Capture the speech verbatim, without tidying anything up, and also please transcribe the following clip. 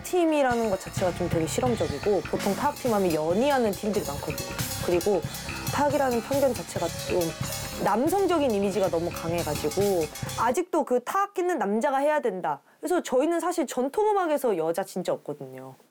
타악팀이라는 것 자체가 좀 되게 실험적이고 보통 타악팀 하면 연이하는 팀들이 많거든요. 그리고 타악이라는 편견 자체가 좀 남성적인 이미지가 너무 강해가지고 아직도 그 타악 있는 남자가 해야 된다. 그래서 저희는 사실 전통음악에서 여자 진짜 없거든요.